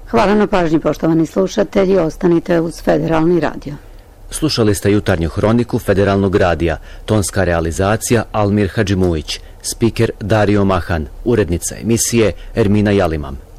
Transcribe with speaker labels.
Speaker 1: Hvala na pažnji, poštovani slušatelji, ostanite uz Federalni radio.
Speaker 2: Slušali ste jutarnju hroniku Federalnog radija, tonska realizacija Almir Hadžimujić, spiker Dario Mahan, urednica emisije Ermina Jalimam.